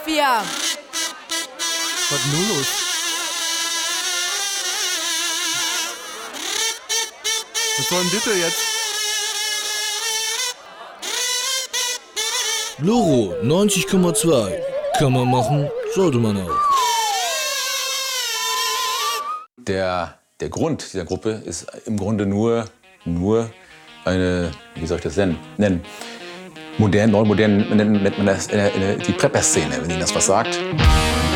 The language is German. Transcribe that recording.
wir. Was ist nun los? Was soll denn bitte jetzt? Loro 90,2. Kann man machen, sollte man auch. Der Grund dieser Gruppe ist im Grunde nur eine, wie soll ich das nennen? Neumodern nennt man das die Prepper-Szene, wenn Ihnen das was sagt.